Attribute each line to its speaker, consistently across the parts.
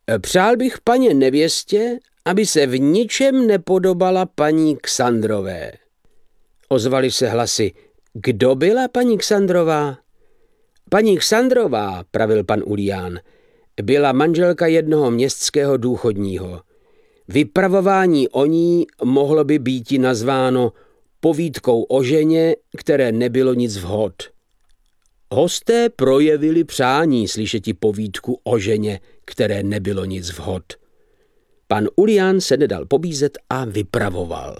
Speaker 1: Přál bych paně nevěstě, aby se v ničem nepodobala paní Ksandrové. Ozvaly se hlasy. Kdo byla paní Ksandrová? Paní Ksandrová, pravil pan Ulián, byla manželka jednoho městského důchodního. Vypravování o ní mohlo by býti nazváno povídkou o ženě, které nebylo nic vhod. Hosté projevili přání slyšeti povídku o ženě, které nebylo nic vhod. Pan Ulián se nedal pobízet a vypravoval.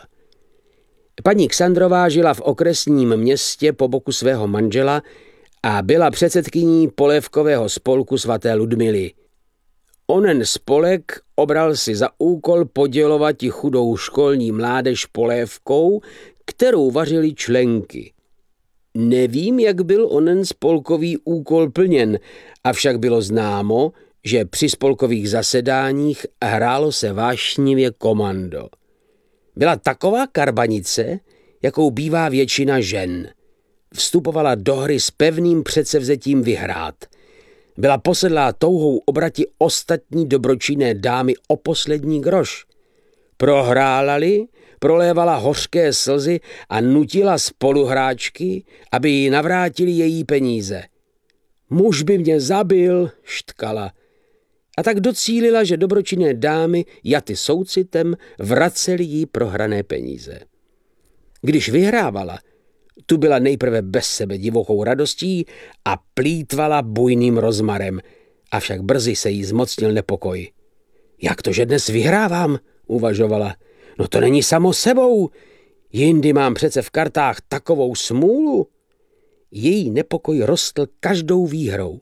Speaker 1: Paní Ksandrová žila v okresním městě po boku svého manžela a byla předsedkyní polévkového spolku svaté Ludmily. Onen spolek obral si za úkol podělovati chudou školní mládež polévkou, kterou vařili členky. Nevím, jak byl onen spolkový úkol plněn, avšak bylo známo, že při spolkových zasedáních hrálo se vášnivě komando. Byla taková karbanice, jakou bývá většina žen. Vstupovala do hry s pevným předsevzetím vyhrát. Byla posedlá touhou obrati ostatní dobročinné dámy o poslední groš. Prohrála-li, prolévala hořké slzy a nutila spoluhráčky, aby jí navrátili její peníze. Muž by mě zabil, štkala. A tak docílila, že dobročinné dámy, jaty soucitem, vracely jí prohrané peníze. Když vyhrávala, tu byla nejprve bez sebe divokou radostí a plýtvala bujným rozmarem, avšak brzy se jí zmocnil nepokoj. Jak to, že dnes vyhrávám, uvažovala. No to není samo sebou, jindy mám přece v kartách takovou smůlu. Její nepokoj rostl každou výhrou.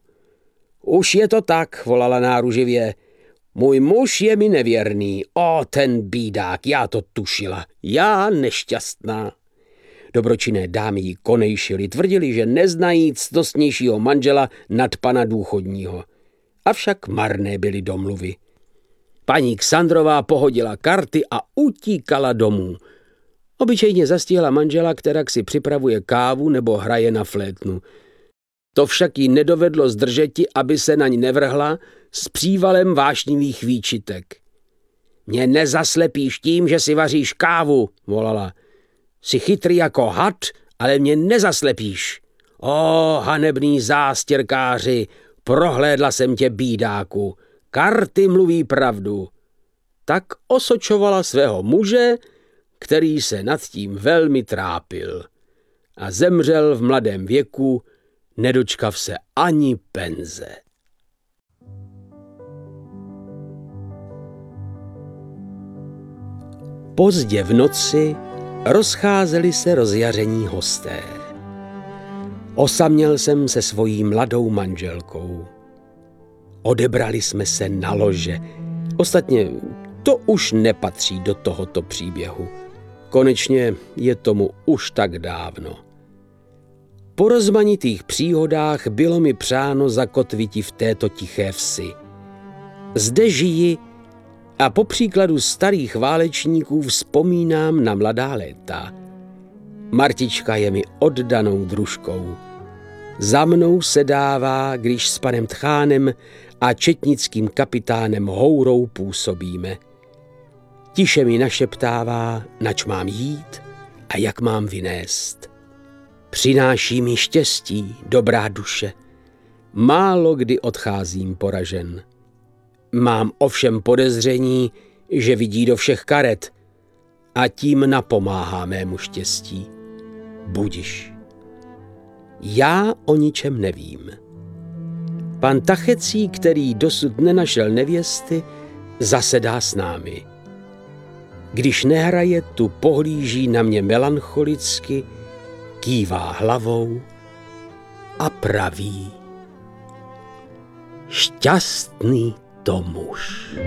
Speaker 1: Už je to tak, volala náruživě. Můj muž je mi nevěrný. O, ten bídák, já to tušila. Já nešťastná. Dobročinné dámy jí konejšily, tvrdili, že neznají ctnostnějšího manžela nad pana důchodního. Avšak marné byly domluvy. Paní Ksandrová pohodila karty a utíkala domů. Obyčejně zastihla manžela, kterak si připravuje kávu nebo hraje na flétnu. To však jí nedovedlo zdržeti, aby se na ní nevrhla s přívalem vášnivých výčitek. Mě nezaslepíš tím, že si vaříš kávu, volala. Jsi chytrý jako had, ale mě nezaslepíš. O, hanebný zástěrkáři, prohlédla jsem tě, bídáku. Karty mluví pravdu. Tak osočovala svého muže, který se nad tím velmi trápil. A zemřel v mladém věku, nedočkav se ani penze. Pozdě v noci rozcházeli se rozjaření hosté. Osaměl jsem se svojí mladou manželkou. Odebrali jsme se na lože. Ostatně to už nepatří do tohoto příběhu. Konečně je tomu už tak dávno. Po rozmanitých příhodách bylo mi přáno zakotviti v této tiché vsi. Zde žiji a po příkladu starých válečníků vzpomínám na mladá léta. Martička je mi oddanou družkou. Za mnou se dává, když s panem Tchánem a četnickým kapitánem Hourou působíme. Tiše mi našeptává, nač mám jít a jak mám vynést. Přináší mi štěstí, dobrá duše. Málo kdy odcházím poražen. Mám ovšem podezření, že vidí do všech karet a tím napomáhá mému štěstí. Budiš. Já o ničem nevím. Pan Tachecí, který dosud nenašel nevěsty, zasedá s námi. Když nehraje, tu pohlíží na mě melancholicky, kývá hlavou a praví: šťastný to muž.